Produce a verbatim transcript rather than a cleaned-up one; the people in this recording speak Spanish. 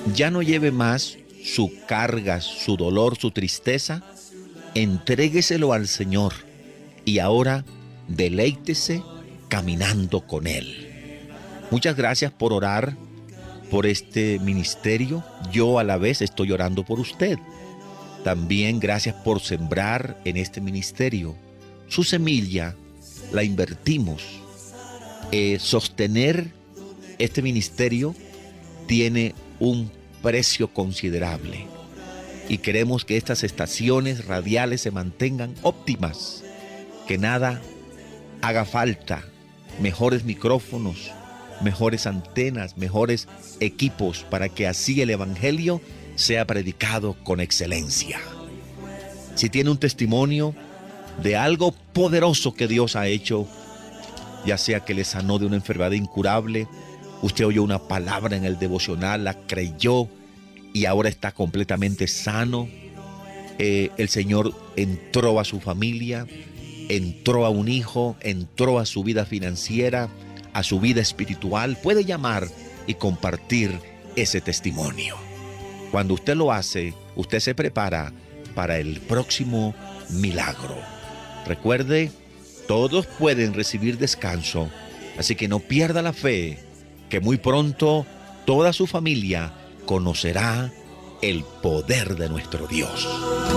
Ya no lleve más su carga, su dolor, su tristeza. Entrégueselo al Señor y ahora deleítese caminando con Él. Muchas gracias por orar por este ministerio. Yo a la vez estoy orando por usted. También gracias por sembrar en este ministerio. Su semilla la invertimos. Eh, sostener este ministerio tiene un precio considerable y queremos que estas estaciones radiales se mantengan óptimas, que nada haga falta, mejores micrófonos, mejores antenas, mejores equipos para que así el evangelio sea predicado con excelencia. Si tiene un testimonio de algo poderoso que Dios ha hecho, ya sea que le sanó de una enfermedad incurable, usted oyó una palabra en el devocional, la creyó y ahora está completamente sano. Eh, el Señor entró a su familia, entró a un hijo, entró a su vida financiera, a su vida espiritual. Puede llamar y compartir ese testimonio. Cuando usted lo hace, usted se prepara para el próximo milagro. Recuerde, todos pueden recibir descanso, así que no pierda la fe, que muy pronto toda su familia conocerá el poder de nuestro Dios.